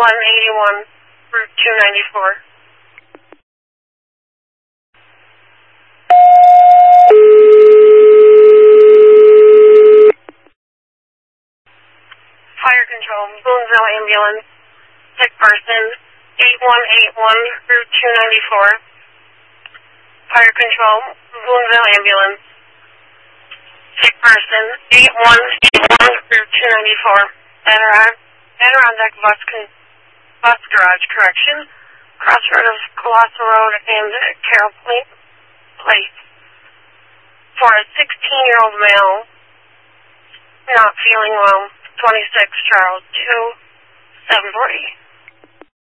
181, Route 294. Fire control, Boonville ambulance, sick person, 8181, Route 294. Fire control, Boonville ambulance, sick person, 8181, Route 294. Adirondack bus garage, correction, crossroad of Colossal Road and Carroll Place. For a 16-year-old male, not feeling well, 26 Charles 2, 740.